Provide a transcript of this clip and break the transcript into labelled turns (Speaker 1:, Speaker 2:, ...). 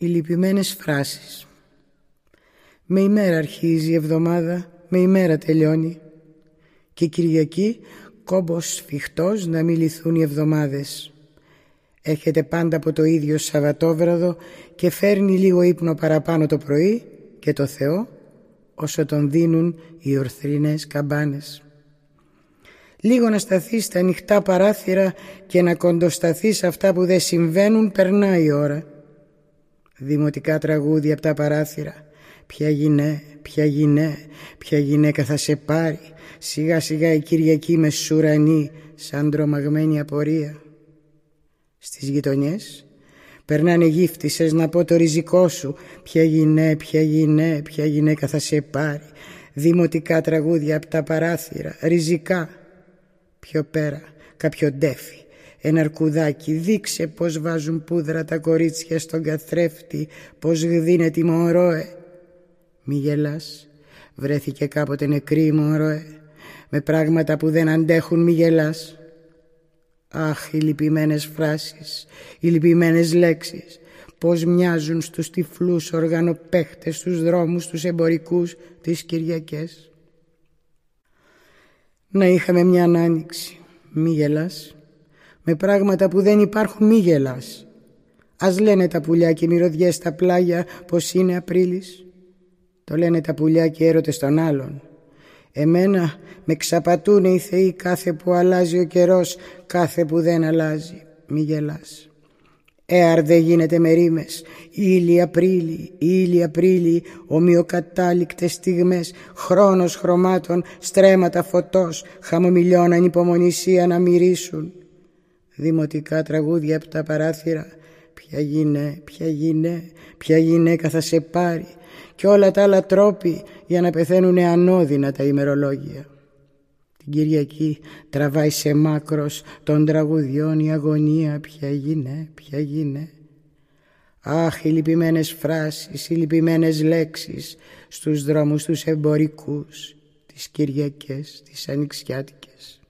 Speaker 1: Οι λυπημένες φράσεις. Με ημέρα αρχίζει η εβδομάδα, με ημέρα τελειώνει. Και Κυριακή κόμπος σφιχτός να μη λυθούν οι εβδομάδες. Έρχεται πάντα από το ίδιο Σαββατόβραδο και φέρνει λίγο ύπνο παραπάνω το πρωί και το Θεό όσο τον δίνουν οι ορθρινές καμπάνες. Λίγο να σταθείς στα ανοιχτά παράθυρα και να κοντοσταθείς αυτά που δεν συμβαίνουν, περνάει η ώρα. Δημοτικά τραγούδια από τα παράθυρα. Ποια γυναίκα θα σε πάρει. Σιγά σιγά η Κυριακή μεσουρανή σαν τρομαγμένη απορία. Στις γειτονιές περνάνε γύφτισες να πω το ριζικό σου. Ποια γυναίκα θα σε πάρει. Δημοτικά τραγούδια από τα παράθυρα. Ριζικά. Πιο πέρα κάποιο ντέφι, ένα αρκουδάκι. Δείξε πως βάζουν πούδρα τα κορίτσια στον καθρέφτη, πως γδίνεται η μωρόε. Μη γελάς, βρέθηκε κάποτε νεκρή η μωρόε. Με πράγματα που δεν αντέχουν μη γελάς. Αχ, οι λυπημένες φράσεις, οι λυπημένες λέξεις, πως μοιάζουν στους τυφλούς οργανοπαίχτες, στους δρόμους, τους εμπορικούς, τις Κυριακές. Να είχαμε μια άνοιξη, μη γελάς. Με πράγματα που δεν υπάρχουν μη γελάς. Ας λένε τα πουλιά και οι μυρωδιές στα πλάγια πως είναι Απρίλης. Το λένε τα πουλιά και οι έρωτες των άλλων. Εμένα με ξαπατούνε οι θεοί κάθε που αλλάζει ο καιρός, κάθε που δεν αλλάζει. Μη γελάς. Εαρ δεν γίνεται με ρήμες. Ήλιοι Απρίλη, ομοιοκατάληκτες στιγμές, χρόνος χρωμάτων, στρέμματα φωτός, χαμομηλιών ανυπομονησία να μυρίσουν. Δημοτικά τραγούδια από τα παράθυρα. Ποια γυναίκα θα σε πάρει. Και όλα τα άλλα τρόποι για να πεθαίνουν ανώδυνα τα ημερολόγια. Την Κυριακή τραβάει σε μάκρος των τραγουδιών η αγωνία. Ποια γίνε. Αχ, οι λυπημένες φράσεις, οι λυπημένες λέξεις στους δρόμους τους εμπορικούς, τις Κυριακές, τις ανοιξιάτικες.